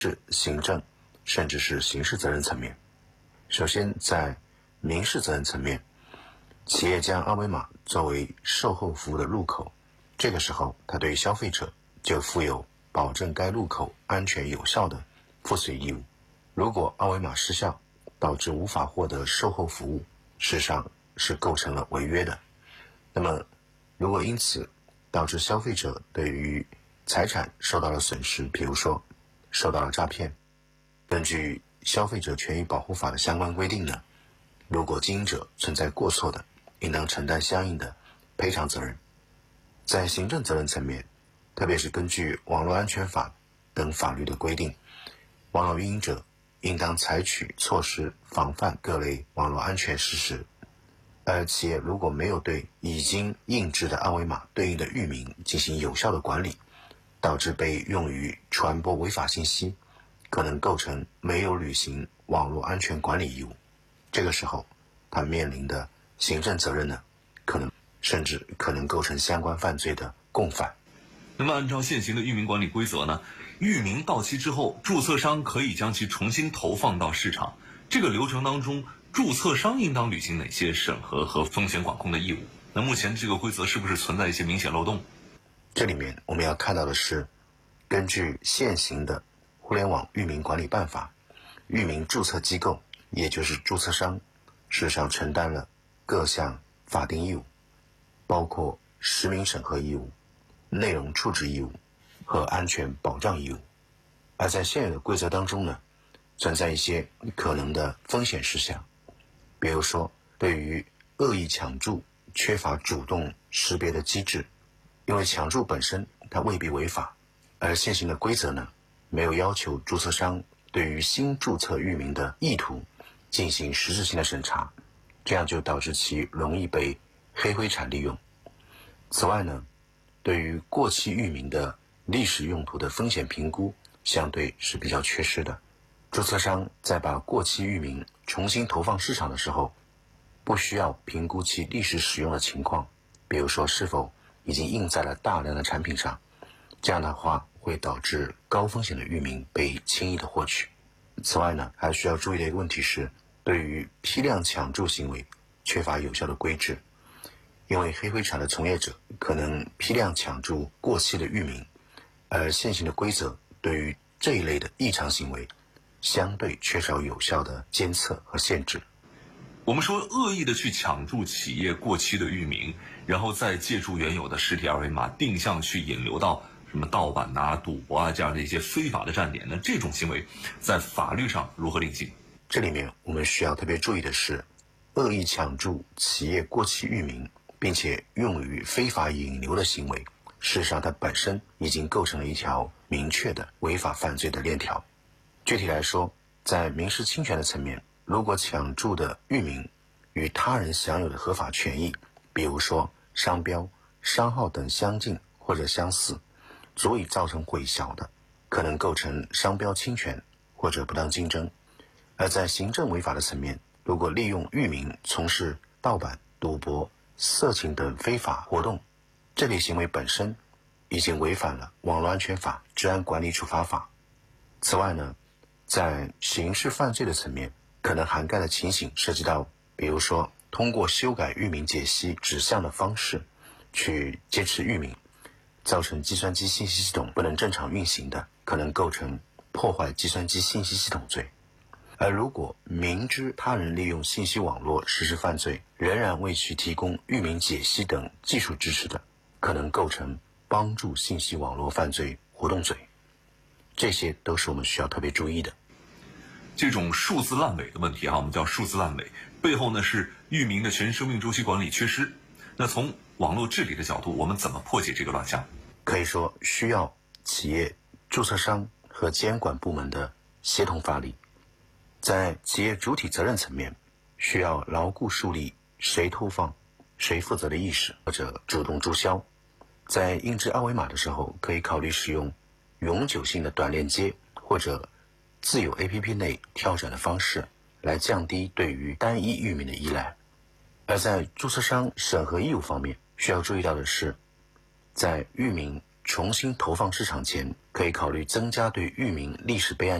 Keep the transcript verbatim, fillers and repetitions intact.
是行政甚至是刑事责任层面。首先，在民事责任层面，企业将二维码作为售后服务的入口，这个时候它对消费者就负有保证该入口安全有效的负责义务。如果二维码失效导致无法获得售后服务，事实上是构成了违约的。那么如果因此导致消费者对于财产受到了损失，比如说受到了诈骗，根据消费者权益保护法的相关规定呢，如果经营者存在过错的，应当承担相应的赔偿责任。在行政责任层面，特别是根据网络安全法等法律的规定，网络运营者应当采取措施防范各类网络安全事实。而企业如果没有对已经印制的二维码对应的域名进行有效的管理，导致被用于传播违法信息，可能构成没有履行网络安全管理义务。这个时候他面临的行政责任呢，可能甚至可能构成相关犯罪的共犯。 那么按照现行的域名管理规则呢，域名到期之后，注册商可以将其重新投放到市场。这个流程当中，注册商应当履行哪些审核和风险管控的义务？那目前这个规则是不是存在一些明显漏洞？ 这里面我们要看到的是，根据现行的互联网域名管理办法，域名注册机构也就是注册商事实上承担了各项法定义务，包括实名审核义务、内容处置义务和安全保障义务。而在现有的规则当中呢，存在一些可能的风险事项，比如说对于恶意抢注缺乏主动识别的机制，因为抢注本身它未必违法，而现行的规则呢，没有要求注册商对于新注册域名的意图进行实质性的审查，这样就导致其容易被黑灰产利用。此外呢，对于过期域名的历史用途的风险评估相对是比较缺失的。注册商在把过期域名重新投放市场的时候，不需要评估其历史使用的情况，比如说是否已经印在了大量的产品上，这样的话会导致高风险的域名被轻易的获取。此外呢，还需要注意的一个问题是，对于批量抢注行为缺乏有效的规制，因为黑灰产的从业者可能批量抢注过期的域名，而现行的规则对于这一类的异常行为相对缺少有效的监测和限制。 我们说恶意的去抢注企业过期的域名，然后再借助原有的实体二维码定向去引流到什么盗版啊、赌博啊这样的一些非法的站点，那这种行为在法律上如何定性？ 这里面我们需要特别注意的是，恶意抢注企业过期域名并且用于非法引流的行为，事实上它本身已经构成了一条明确的违法犯罪的链条。具体来说，在民事侵权的层面，如果抢注的域名与他人享有的合法权益，比如说商标、商号等相近或者相似，足以造成混淆的，可能构成商标侵权或者不当竞争。而在行政违法的层面，如果利用域名从事盗版、赌博、色情等非法活动，这类行为本身已经违反了网络安全法、治安管理处罚法。此外呢，在刑事犯罪的层面，可能涵盖的情形涉及到，比如说通过修改域名解析指向的方式去劫持域名，造成计算机信息系统不能正常运行的，可能构成破坏计算机信息系统罪。而如果明知他人利用信息网络实施犯罪，仍然为其提供域名解析等技术支持的，可能构成帮助信息网络犯罪活动罪。这些都是我们需要特别注意的。 这种数字烂尾的问题啊，我们叫数字烂尾，背后呢是域名的全生命周期管理缺失。那从网络治理的角度，我们怎么破解这个乱象？ 可以说需要企业、注册商和监管部门的协同发力。在企业主体责任层面，需要牢固树立谁投放、谁负责的意识，或者主动注销。在印制二维码的时候，可以考虑使用永久性的短链接或者自有 A P P 内跳转的方式，来降低对于单一域名的依赖。而在注册商审核义务方面，需要注意到的是，在域名重新投放市场前，可以考虑增加对域名历史备案